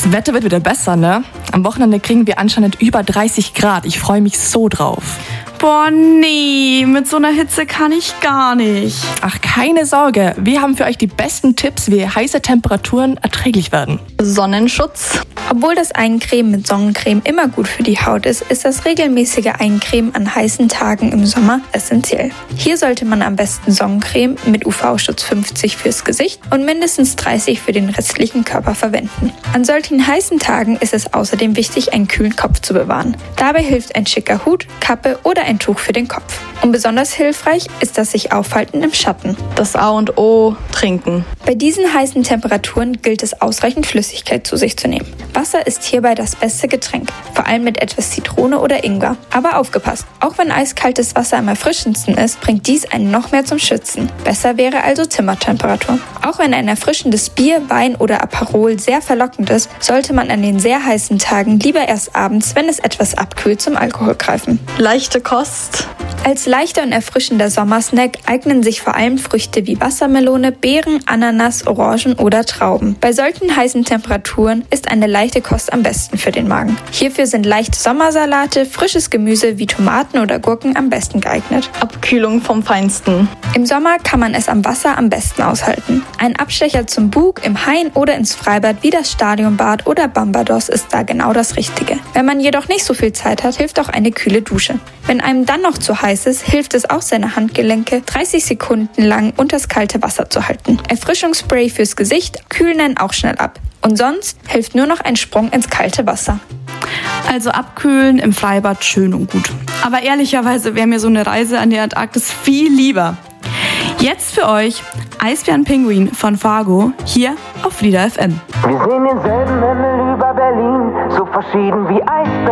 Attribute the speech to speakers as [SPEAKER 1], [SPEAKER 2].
[SPEAKER 1] Das Wetter wird wieder besser, ne? Am Wochenende kriegen wir anscheinend über 30 Grad. Ich freue mich so drauf.
[SPEAKER 2] Boah, nee, mit so einer Hitze kann ich gar nicht.
[SPEAKER 1] Ach, keine Sorge. Wir haben für euch die besten Tipps, wie heiße Temperaturen erträglich werden.
[SPEAKER 2] Sonnenschutz.
[SPEAKER 3] Obwohl das Eincremen mit Sonnencreme immer gut für die Haut ist, ist das regelmäßige Eincremen an heißen Tagen im Sommer essentiell. Hier sollte man am besten Sonnencreme mit UV-Schutz 50 fürs Gesicht und mindestens 30 für den restlichen Körper verwenden. An solchen heißen Tagen ist es außerdem wichtig, einen kühlen Kopf zu bewahren. Dabei hilft ein schicker Hut, Kappe oder ein Tuch für den Kopf. Und besonders hilfreich ist das sich aufhalten im Schatten.
[SPEAKER 2] Das A und O, trinken.
[SPEAKER 3] Bei diesen heißen Temperaturen gilt es, ausreichend Flüssigkeit zu sich zu nehmen. Wasser ist hierbei das beste Getränk, vor allem mit etwas Zitrone oder Ingwer. Aber aufgepasst, auch wenn eiskaltes Wasser am erfrischendsten ist, bringt dies einen noch mehr zum Schwitzen. Besser wäre also Zimmertemperatur. Auch wenn ein erfrischendes Bier, Wein oder Aperol sehr verlockend ist, sollte man an den sehr heißen Tagen lieber erst abends, wenn es etwas abkühlt, zum Alkohol greifen.
[SPEAKER 2] Leichte Kost.
[SPEAKER 3] Als leichter und erfrischender Sommersnack eignen sich vor allem Früchte wie Wassermelone, Beeren, Ananas, Orangen oder Trauben. Bei solchen heißen Temperaturen ist eine leichte Kost am besten für den Magen. Hierfür sind leichte Sommersalate, frisches Gemüse wie Tomaten oder Gurken am besten geeignet.
[SPEAKER 2] Abkühlung vom Feinsten.
[SPEAKER 3] Im Sommer kann man es am Wasser am besten aushalten. Ein Abstecher zum Bug, im Hain oder ins Freibad wie das Stadionbad oder Barbados ist da genau das Richtige. Wenn man jedoch nicht so viel Zeit hat, hilft auch eine kühle Dusche. Wenn einem dann noch zu heiß ist, hilft es auch, seine Handgelenke 30 Sekunden lang unter das kalte Wasser zu halten. Erfrischungsspray fürs Gesicht kühlen einen auch schnell ab. Und sonst hilft nur noch ein Sprung ins kalte Wasser.
[SPEAKER 2] Also abkühlen im Freibad schön und gut. Aber ehrlicherweise wäre mir so eine Reise an die Antarktis viel lieber. Jetzt für euch Eisbären-Pinguin von Fargo hier auf Flieder FM.
[SPEAKER 4] Wir sehen denselben Himmel über Berlin, so verschieden wie Eisbären.